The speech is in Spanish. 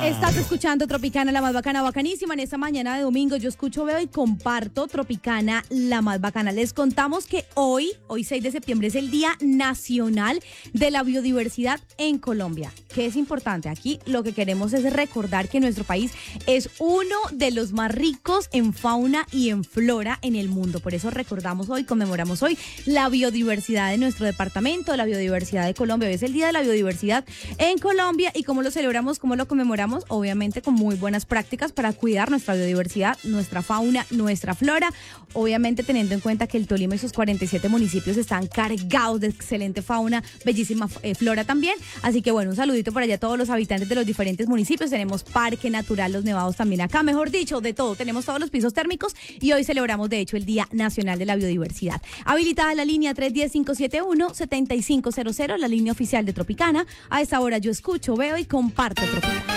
Estás escuchando Tropicana, la más bacana, bacanísima. En esta mañana de domingo yo escucho, veo y comparto Tropicana, la más bacana. Les contamos que hoy 6 de septiembre, es el Día Nacional de la Biodiversidad en Colombia. ¿Qué es importante? Aquí lo que queremos es recordar que nuestro país es uno de los más ricos en fauna y en flora en el mundo. Por eso recordamos hoy, conmemoramos hoy la biodiversidad de nuestro departamento, la biodiversidad de Colombia. Hoy es el Día de la Biodiversidad en Colombia. ¿Y cómo lo celebramos? ¿Cómo lo conmemoramos? Obviamente con muy buenas prácticas para cuidar nuestra biodiversidad, nuestra fauna, nuestra flora. Obviamente teniendo en cuenta que el Tolima y sus 47 municipios están cargados de excelente fauna, bellísima flora también. Así que bueno, un saludito por allá a todos los habitantes de los diferentes municipios. Tenemos Parque Natural Los Nevados también acá, mejor dicho, de todo. Tenemos todos los pisos térmicos y hoy celebramos de hecho el Día Nacional de la Biodiversidad. Habilitada la línea 310-571-7500, la línea oficial de Tropicana. A esta hora yo escucho, veo y comparto Tropicana.